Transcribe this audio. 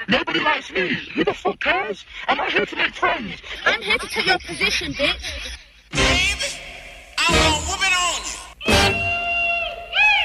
Nobody likes me. Who the fuck cares? I'm not here to make friends. I'm here to take your position, bitch.